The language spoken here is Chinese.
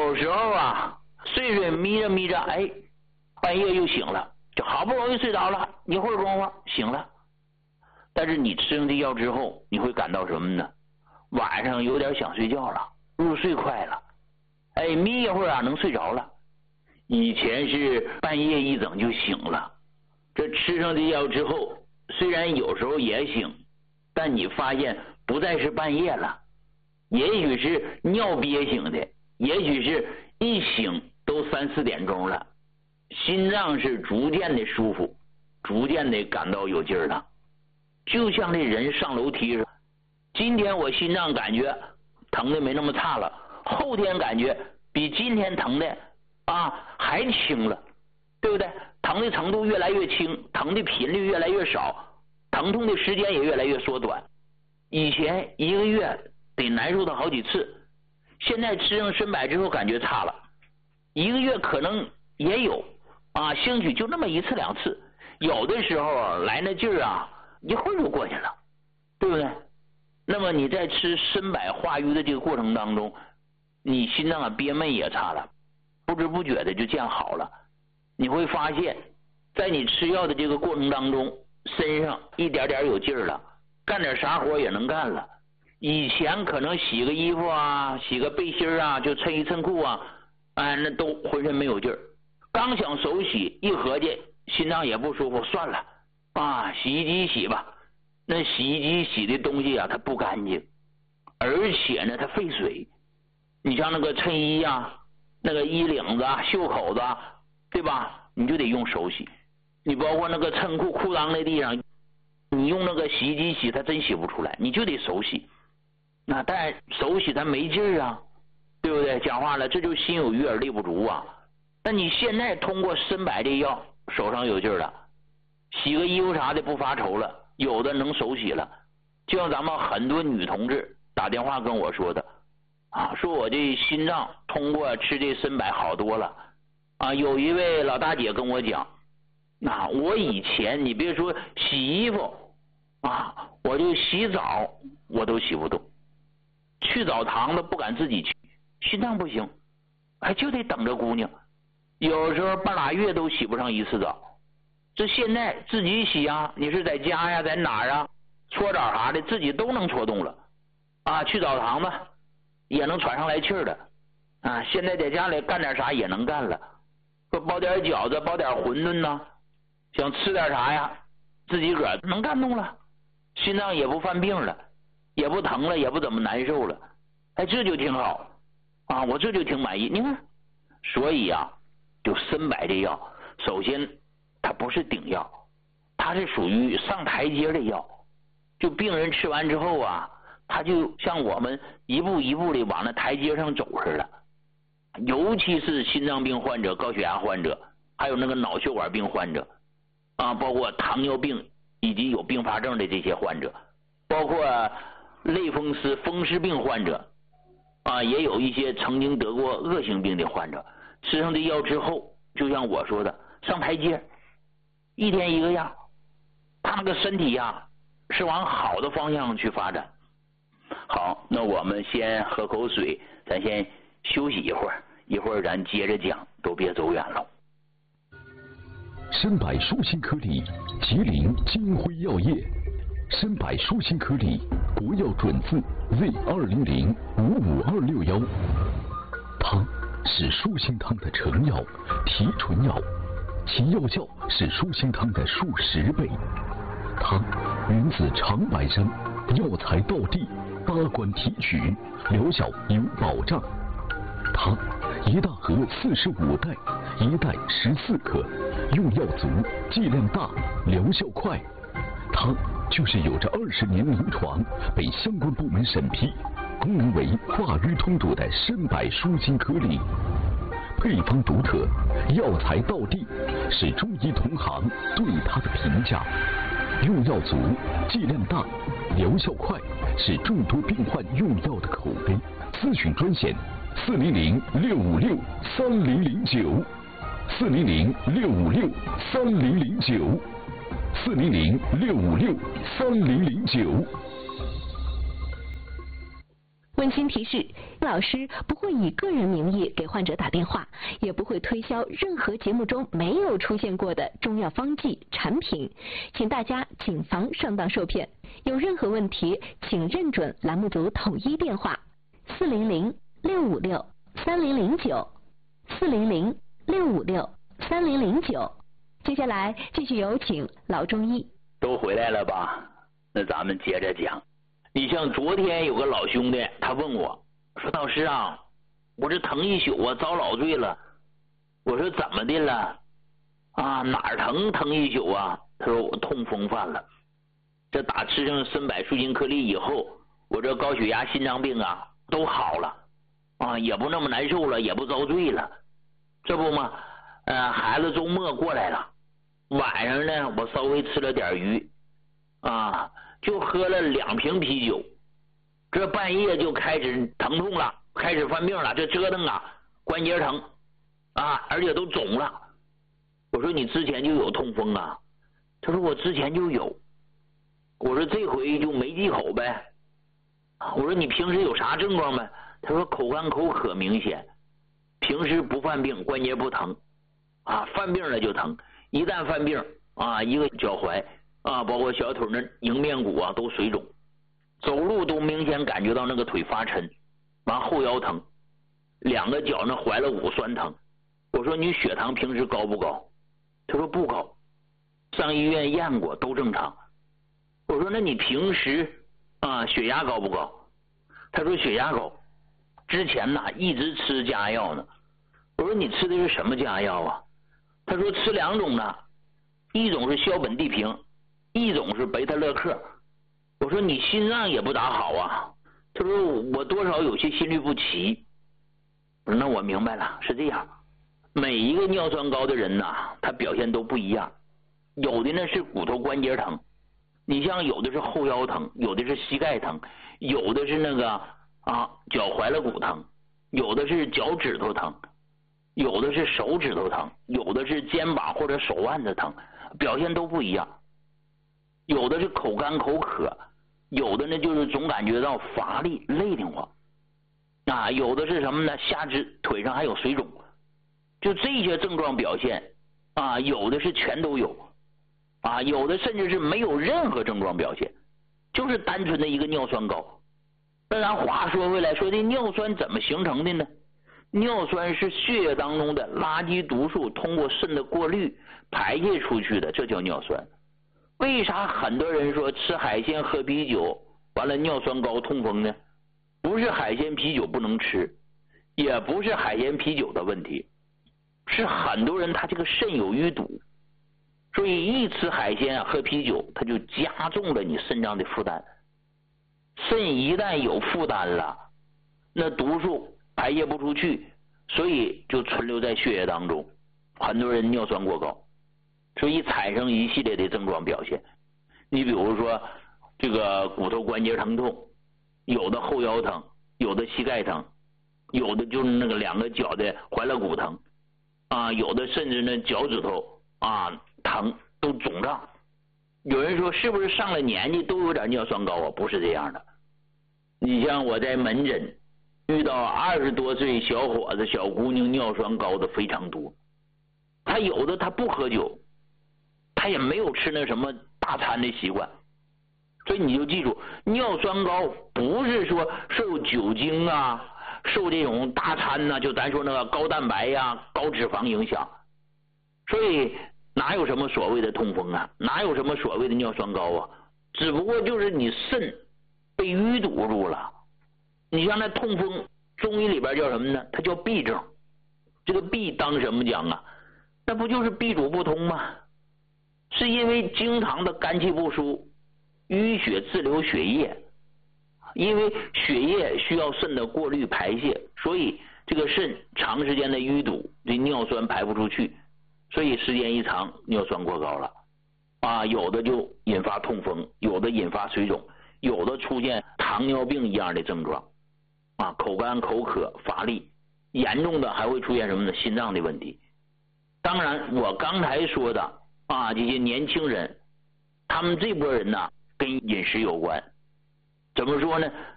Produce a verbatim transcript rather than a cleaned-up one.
有时候啊，睡睡眯着眯着，哎，半夜又醒了，就好不容易睡着了，一会儿功夫醒了。但是你吃上这药之后，你会感到什么呢？晚上有点想睡觉了，入睡快了，哎，眯一会儿啊能睡着了。以前是半夜一整就醒了，这吃上这药之后，虽然有时候也醒，但你发现不再是半夜了，也许是尿憋醒的，也许是一醒都三四点钟了，心脏是逐渐的舒服，逐渐的感到有劲儿了，就像这人上楼梯似的。今天我心脏感觉疼的没那么差了，后天感觉比今天疼的啊还轻了，对不对？疼的程度越来越轻，疼的频率越来越少，疼痛的时间也越来越缩短。以前一个月得难受到好几次，现在吃上参柏之后感觉差了，一个月可能也有啊，兴许就那么一次两次，有的时候来那劲儿啊一会儿就过去了，对不对？那么你在吃参柏化瘀的这个过程当中，你心脏啊憋闷也差了，不知不觉的就见好了。你会发现在你吃药的这个过程当中，身上一点点有劲儿了，干点啥活也能干了。以前可能洗个衣服啊，洗个背心啊，就衬衣衬裤啊，哎，那都浑身没有劲儿。刚想手洗，一合计心脏也不舒服，算了啊，洗衣机洗吧。那洗衣机洗的东西啊，它不干净，而且呢，它费水。你像那个衬衣啊，那个衣领子啊、袖口子啊，对吧？你就得用手洗。你包括那个衬裤裤裆那地方，你用那个洗衣机洗，它真洗不出来，你就得手洗。那但手洗它没劲儿啊，对不对？讲话了，这就心有余而力不足啊。那你现在通过参柏这药，手上有劲儿了，洗个衣服啥的不发愁了。有的能手洗了，就像咱们很多女同志打电话跟我说的啊，说我这心脏通过吃这参柏好多了啊。有一位老大姐跟我讲，啊，我以前你别说洗衣服啊，我就洗澡我都洗不动，去澡堂子不敢自己去，心脏不行，还就得等着姑娘，有时候半拉月都洗不上一次澡。这现在自己洗啊，你是在家呀，在哪儿啊，搓澡啥的自己都能搓动了啊。去澡堂子也能喘上来气儿的啊。现在在家里干点啥也能干了，说包点饺子，包点馄饨呐，想吃点啥呀，自己个儿能干动了，心脏也不犯病了，也不疼了，也不怎么难受了，哎，这就挺好啊，我这就挺满意。你看，所以啊，就参柏这药，首先它不是顶药，它是属于上台阶的药。就病人吃完之后啊，他就像我们一步一步的往那台阶上走似的。尤其是心脏病患者、高血压患者，还有那个脑血管病患者啊，包括糖尿病以及有并发症的这些患者，包括类风湿、风湿病患者啊，也有一些曾经得过恶性病的患者，吃上这药之后，就像我说的，上台阶。一天一个样，他那个身体呀、啊、是往好的方向去发展。好，那我们先喝口水，咱先休息一会儿，一会儿咱接着讲，都别走远了。 参柏舒心颗粒，吉林金辉药业。参柏舒心颗粒，国药准字 Z 二零零五五二六幺。它是舒心汤的成药、提纯药。其药效是舒心汤的数十倍。它源自长白山，药材到地，八关提取，疗效有保障。它一大盒四十五袋，一袋十四克，用药足，剂量大，疗效快。它就是有着二十年临床，被相关部门审批，功能为化瘀通堵的参柏舒心颗粒。配方独特，药材到地，是中医同行对它的评价。用药足，剂量大，疗效快，是众多病患用药的口碑。咨询专线：四零零六五六三零零九，四零零六五六三零零九，四零零六五六三零零九。 温馨提示：老师不会以个人名义给患者打电话，也不会推销任何节目中没有出现过的中药方剂产品，请大家谨防上当受骗。有任何问题，请认准栏目组统一电话：四零零六五六三零零九，四零零六五六三零零九。接下来继续有请老中医。 都回来了吧？那咱们接着讲。你像昨天有个老兄弟，他问我说：“道师啊，我这疼一宿啊，遭老罪了。”我说：“怎么的了？啊，哪儿疼疼一宿啊？”他说：“我痛风犯了。这打吃上参柏舒筋颗粒以后，我这高血压、心脏病啊都好了，啊，也不那么难受了，也不遭罪了。这不嘛，呃，孩子周末过来了，晚上呢，我稍微吃了点鱼，啊。”就喝了两瓶啤酒，这半夜就开始疼痛了，开始犯病了，这折腾啊，关节疼啊，而且都肿了。我说你之前就有痛风啊？他说我之前就有。我说这回就没忌口呗。我说你平时有啥症状没？他说口干口渴明显，平时不犯病，关节不疼啊，犯病了就疼，一旦犯病啊，一个脚踝。啊，包括小腿那迎面骨啊都水肿，走路都明显感觉到那个腿发沉，完后腰疼，两个脚那踝了骨酸疼。我说你血糖平时高不高？他说不高，上医院验过都正常。我说那你平时啊血压高不高？他说血压高，之前呢一直吃降压药呢。我说你吃的是什么降压药啊？他说吃两种呢，一种是硝苯地平，一种是贝塔乐克。我说你心脏也不咋好啊。他说我多少有些心律不齐。我说那我明白了，是这样，每一个尿酸高的人呐，他表现都不一样。有的呢是骨头关节疼，你像有的是后腰疼，有的是膝盖疼，有的是那个啊脚踝了骨疼，有的是脚趾头疼，有的是手指头疼，有的是肩膀或者手腕子疼，表现都不一样。有的是口干口渴，有的呢就是总感觉到乏力累得慌啊，有的是什么呢？下肢腿上还有水肿，就这些症状表现啊，有的是全都有啊，有的甚至是没有任何症状表现，就是单纯的一个尿酸高。那咱话说回来，说这尿酸怎么形成的呢？尿酸是血液当中的垃圾毒素通过肾的过滤排泄出去的，这叫尿酸。为啥很多人说吃海鲜喝啤酒完了尿酸高痛风呢？不是海鲜啤酒不能吃，也不是海鲜啤酒的问题，是很多人他这个肾有淤堵，所以一吃海鲜啊喝啤酒，它就加重了你肾脏的负担。肾一旦有负担了，那毒素排泄不出去，所以就存留在血液当中，很多人尿酸过高，所以产生一系列的症状表现。你比如说这个骨头关节疼痛，有的后腰疼，有的膝盖疼，有的就是那个两个脚的踝肋骨疼啊，有的甚至呢脚趾头啊疼都肿胀。有人说是不是上了年纪都有点尿酸高啊？不是这样的。你像我在门诊遇到二十多岁小伙子小姑娘尿酸高的非常多，他有的他不喝酒，他也没有吃那什么大餐的习惯，所以你就记住，尿酸高不是说受酒精啊受这种大餐呐、啊、就咱说那个高蛋白呀、啊、高脂肪影响，所以哪有什么所谓的痛风啊，哪有什么所谓的尿酸高啊，只不过就是你肾被淤堵住了。你像那痛风中医里边叫什么呢？它叫闭症。这个闭当什么讲啊？那不就是闭阻不通吗？是因为经常的肝气不舒，淤血滞留血液，因为血液需要肾的过滤排泄，所以这个肾长时间的淤堵，这尿酸排不出去，所以时间一长尿酸过高了啊，有的就引发痛风，有的引发水肿，有的出现糖尿病一样的症状啊，口干口渴乏力，严重的还会出现什么呢？心脏的问题。当然我刚才说的啊，这些年轻人他们这波人呢跟饮食有关。怎么说呢？